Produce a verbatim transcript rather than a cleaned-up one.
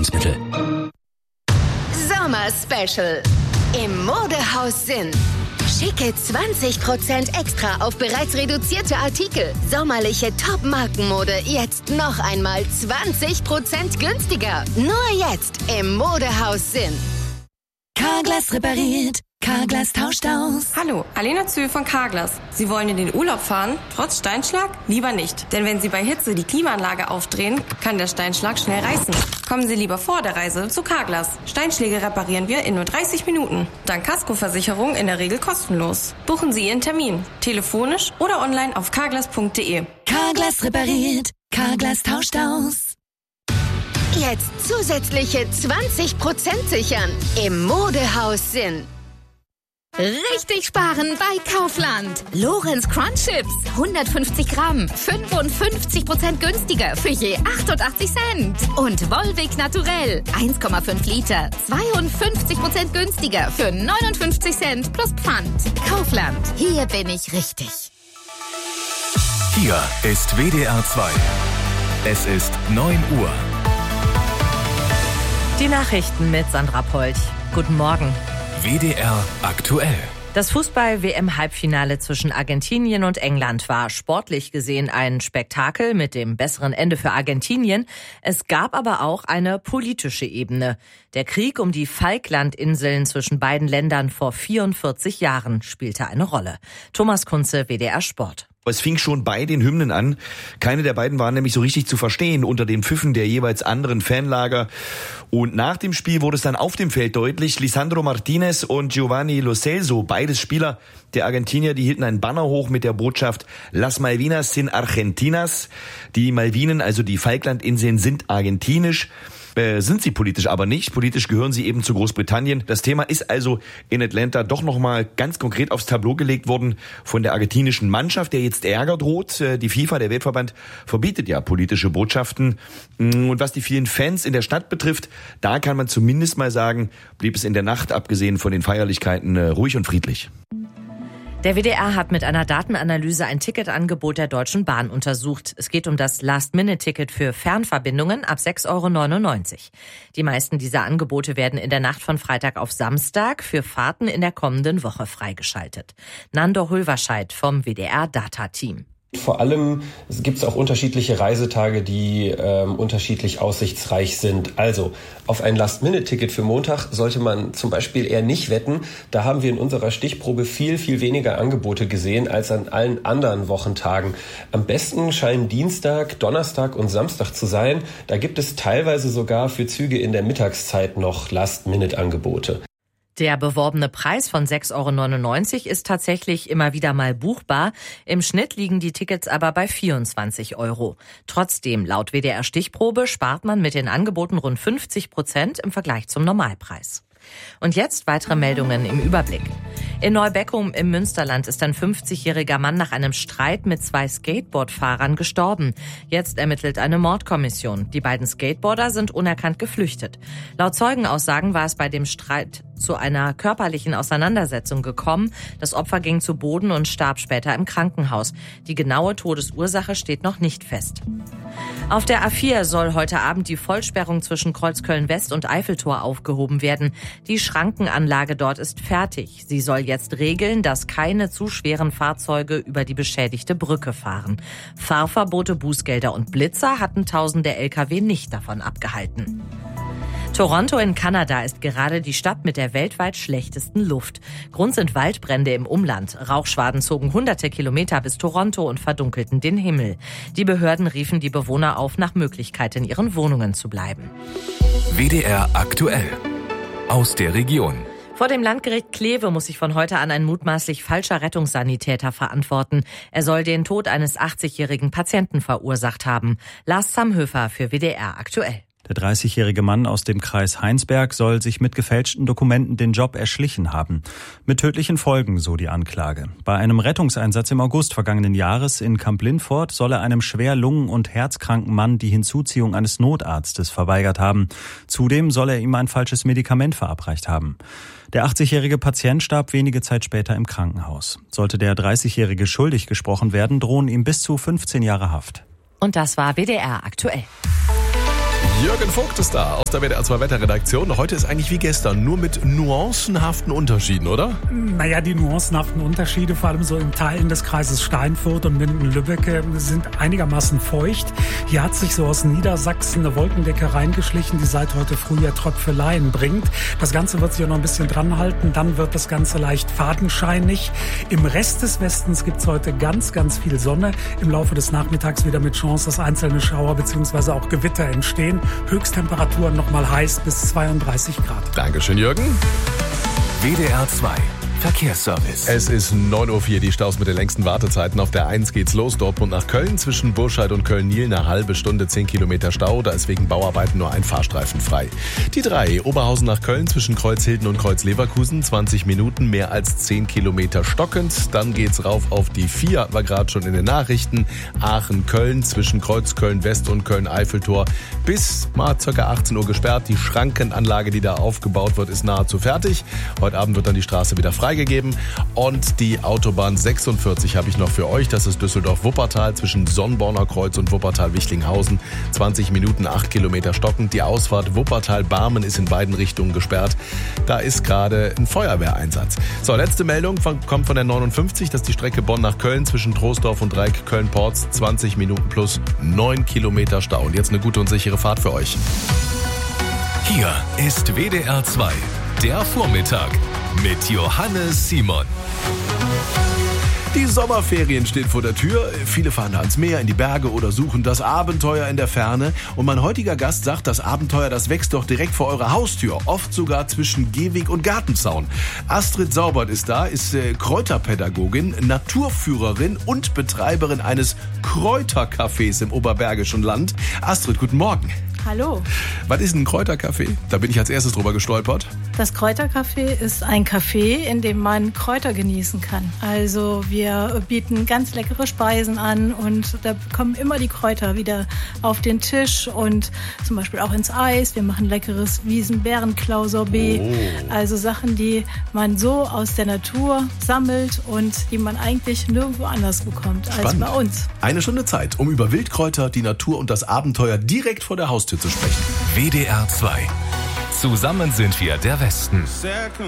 Nahrungsergänzungsmittel. Sommer Special im Modehaus Sinn. Schicke zwanzig Prozent extra auf bereits reduzierte Artikel. Sommerliche Top-Markenmode jetzt noch einmal zwanzig Prozent günstiger. Nur jetzt im Modehaus Sinn. Carglass repariert. Carglass tauscht aus. Hallo, Alena Zühl von Carglass. Sie wollen in den Urlaub fahren? Trotz Steinschlag? Lieber nicht. Denn wenn Sie bei Hitze die Klimaanlage aufdrehen, kann der Steinschlag schnell reißen. Kommen Sie lieber vor der Reise zu Carglass. Steinschläge reparieren wir in nur dreißig Minuten. Dank Kaskoversicherung in der Regel kostenlos. Buchen Sie Ihren Termin. Telefonisch oder online auf carglass punkt de. Carglass repariert. Carglass tauscht aus. Jetzt zusätzliche zwanzig Prozent sichern im Modehaus Sinn. Richtig sparen bei Kaufland. Lorenz Crunch Chips. hundertfünfzig Gramm. fünfundfünfzig Prozent günstiger für je achtundachtzig Cent. Und Volvic Naturell. eins Komma fünf Liter. zweiundfünfzig Prozent günstiger für neunundfünfzig Cent plus Pfand. Kaufland. Hier bin ich richtig. Hier ist W D R zwei. Es ist neun Uhr. Die Nachrichten mit Sandra Polch. Guten Morgen. W D R aktuell. Das Fußball-W M-Halbfinale zwischen Argentinien und England war sportlich gesehen ein Spektakel mit dem besseren Ende für Argentinien. Es gab aber auch eine politische Ebene. Der Krieg um die Falklandinseln zwischen beiden Ländern vor vierundvierzig Jahren spielte eine Rolle. Thomas Kunze, W D R Sport. Es fing schon bei den Hymnen an. Keine der beiden waren nämlich so richtig zu verstehen unter den Pfiffen der jeweils anderen Fanlager. Und nach dem Spiel wurde es dann auf dem Feld deutlich. Lisandro Martinez und Giovanni Lo Celso, beides Spieler der Argentinier, die hielten einen Banner hoch mit der Botschaft Las Malvinas sin Argentinas. Die Malvinen, also die Falklandinseln, sind argentinisch. Äh, sind sie politisch aber nicht. Politisch gehören sie eben zu Großbritannien. Das Thema ist also in Atlanta doch nochmal ganz konkret aufs Tableau gelegt worden von der argentinischen Mannschaft, der jetzt Ärger droht. Die FIFA, der Weltverband, verbietet ja politische Botschaften. Und was die vielen Fans in der Stadt betrifft, da kann man zumindest mal sagen, blieb es in der Nacht, abgesehen von den Feierlichkeiten, ruhig und friedlich. Der W D R hat mit einer Datenanalyse ein Ticketangebot der Deutschen Bahn untersucht. Es geht um das Last-Minute-Ticket für Fernverbindungen ab sechs Euro neunundneunzig. Die meisten dieser Angebote werden in der Nacht von Freitag auf Samstag für Fahrten in der kommenden Woche freigeschaltet. Nando Hulverscheid vom W D R-Data-Team. Vor allem gibt es auch unterschiedliche Reisetage, die ähm, unterschiedlich aussichtsreich sind. Also auf ein Last-Minute-Ticket für Montag sollte man zum Beispiel eher nicht wetten. Da haben wir in unserer Stichprobe viel, viel weniger Angebote gesehen als an allen anderen Wochentagen. Am besten scheinen Dienstag, Donnerstag und Samstag zu sein. Da gibt es teilweise sogar für Züge in der Mittagszeit noch Last-Minute-Angebote. Der beworbene Preis von sechs Euro neunundneunzig ist tatsächlich immer wieder mal buchbar. Im Schnitt liegen die Tickets aber bei vierundzwanzig Euro. Trotzdem, laut W D R Stichprobe, spart man mit den Angeboten rund fünfzig Prozent im Vergleich zum Normalpreis. Und jetzt weitere Meldungen im Überblick. In Neubeckum im Münsterland ist ein fünfzigjähriger Mann nach einem Streit mit zwei Skateboardfahrern gestorben. Jetzt ermittelt eine Mordkommission. Die beiden Skateboarder sind unerkannt geflüchtet. Laut Zeugenaussagen war es bei dem Streit zu einer körperlichen Auseinandersetzung gekommen. Das Opfer ging zu Boden und starb später im Krankenhaus. Die genaue Todesursache steht noch nicht fest. Auf der A vier soll heute Abend die Vollsperrung zwischen Kreuzköln-West und Eiffeltor aufgehoben werden. Die Schrankenanlage dort ist fertig. Sie soll jetzt regeln, dass keine zu schweren Fahrzeuge über die beschädigte Brücke fahren. Fahrverbote, Bußgelder und Blitzer hatten tausende L K W nicht davon abgehalten. Toronto in Kanada ist gerade die Stadt mit der weltweit schlechtesten Luft. Grund sind Waldbrände im Umland. Rauchschwaden zogen hunderte Kilometer bis Toronto und verdunkelten den Himmel. Die Behörden riefen die Bewohner auf, nach Möglichkeit in ihren Wohnungen zu bleiben. W D R aktuell. Aus der Region. Vor dem Landgericht Kleve muss sich von heute an ein mutmaßlich falscher Rettungssanitäter verantworten. Er soll den Tod eines achtzigjährigen Patienten verursacht haben. Lars Samhöfer für W D R aktuell. Der dreißigjährige Mann aus dem Kreis Heinsberg soll sich mit gefälschten Dokumenten den Job erschlichen haben. Mit tödlichen Folgen, so die Anklage. Bei einem Rettungseinsatz im August vergangenen Jahres in Kamp-Lindfort soll er einem schwer lungen- und herzkranken Mann die Hinzuziehung eines Notarztes verweigert haben. Zudem soll er ihm ein falsches Medikament verabreicht haben. Der achtzigjährige Patient starb wenige Zeit später im Krankenhaus. Sollte der dreißigjährige schuldig gesprochen werden, drohen ihm bis zu fünfzehn Jahre Haft. Und das war W D R aktuell. Jürgen Vogt ist da aus der W D R zwei Wetterredaktion. Heute ist eigentlich wie gestern, nur mit nuancenhaften Unterschieden, oder? Naja, die nuancenhaften Unterschiede, vor allem so in Teilen des Kreises Steinfurt und Minden-Lübbecke, sind einigermaßen feucht. Hier hat sich so aus Niedersachsen eine Wolkendecke reingeschlichen, die seit heute früh ja Tröpfeleien bringt. Das Ganze wird sich auch noch ein bisschen dran halten. Dann wird das Ganze leicht fadenscheinig. Im Rest des Westens gibt es heute ganz, ganz viel Sonne. Im Laufe des Nachmittags wieder mit Chance, dass einzelne Schauer bzw. auch Gewitter entstehen. Höchsttemperaturen noch mal heiß bis zweiunddreißig Grad. Dankeschön, Jürgen. W D R zwei Verkehrsservice. Es ist neun Uhr vier, die Staus mit den längsten Wartezeiten. Auf der eins geht's los, Dortmund nach Köln. Zwischen Burscheid und Köln-Niel eine halbe Stunde, zehn Kilometer Stau. Da ist wegen Bauarbeiten nur ein Fahrstreifen frei. Die drei, Oberhausen nach Köln zwischen Kreuzhilden und Kreuzleverkusen. zwanzig Minuten, mehr als zehn Kilometer stockend. Dann geht's rauf auf die vier, hatten wir gerade schon in den Nachrichten. Aachen-Köln zwischen Kreuz Köln-West und Köln-Eiffeltor bis mal ca. achtzehn Uhr gesperrt. Die Schrankenanlage, die da aufgebaut wird, ist nahezu fertig. Heute Abend wird dann die Straße wieder frei gegeben. Und die Autobahn sechsundvierzig habe ich noch für euch. Das ist Düsseldorf-Wuppertal zwischen Sonnborner Kreuz und Wuppertal-Wichlinghausen. zwanzig Minuten, acht Kilometer stockend. Die Ausfahrt Wuppertal-Barmen ist in beiden Richtungen gesperrt. Da ist gerade ein Feuerwehreinsatz. So, letzte Meldung von, kommt von der neunundfünfzig. Das ist die Strecke Bonn nach Köln zwischen Troisdorf und Dreieck Köln-Porz. zwanzig Minuten plus neun Kilometer Stau. Und jetzt eine gute und sichere Fahrt für euch. Hier ist W D R zwei, der Vormittag mit Johannes Simon. Die Sommerferien stehen vor der Tür. Viele fahren ans Meer, in die Berge oder suchen das Abenteuer in der Ferne. Und mein heutiger Gast sagt, das Abenteuer, das wächst doch direkt vor eurer Haustür. Oft sogar zwischen Gehweg und Gartenzaun. Astrid Saubert ist da, ist äh, Kräuterpädagogin, Naturführerin und Betreiberin eines Kräutercafés im Oberbergischen Land. Astrid, guten Morgen. Hallo. Was ist ein Kräutercafé? Da bin ich als erstes drüber gestolpert. Das Kräutercafé ist ein Café, in dem man Kräuter genießen kann. Also wir bieten ganz leckere Speisen an und da kommen immer die Kräuter wieder auf den Tisch und zum Beispiel auch ins Eis. Wir machen leckeres Wiesen-Bärenklau-Sorbet. Oh. Also Sachen, die man so aus der Natur sammelt und die man eigentlich nirgendwo anders bekommt als Spannend. Bei uns. Eine Stunde Zeit, um über Wildkräuter, die Natur und das Abenteuer direkt vor der Haustür zu sprechen. W D R zwei. Zusammen sind wir der Westen.